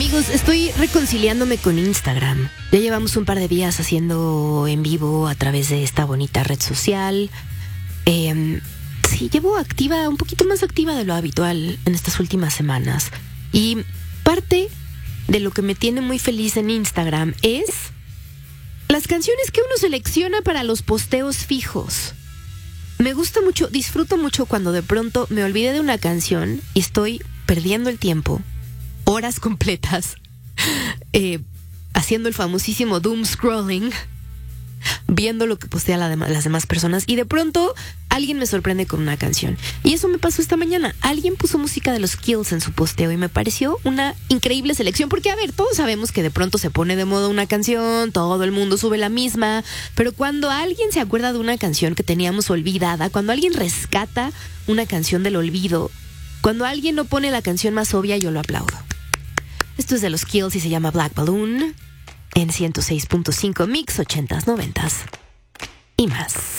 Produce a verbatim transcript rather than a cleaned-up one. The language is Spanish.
amigos? Estoy reconciliándome con Instagram. Ya llevamos un par de días haciendo en vivo a través de esta bonita red social. Eh, sí, llevo activa, un poquito más activa de lo habitual en estas últimas semanas. Y parte de lo que me tiene muy feliz en Instagram es las canciones que uno selecciona para los posteos fijos. Me gusta mucho, disfruto mucho cuando de pronto me olvidé de una canción y estoy perdiendo el tiempo, horas completas, eh, haciendo el famosísimo doom scrolling, viendo lo que postea la dem- las demás personas, y de pronto alguien me sorprende con una canción. Y eso me pasó esta mañana. Alguien puso música de los Kills en su posteo y me pareció una increíble selección, porque a ver, todos sabemos que de pronto se pone de moda una canción, todo el mundo sube la misma, pero cuando alguien se acuerda de una canción que teníamos olvidada, cuando alguien rescata una canción del olvido, cuando alguien no pone la canción más obvia, yo lo aplaudo. Esto es de los Kills y se llama Black Balloon en ciento seis punto cinco Mix ochentas, noventas y más.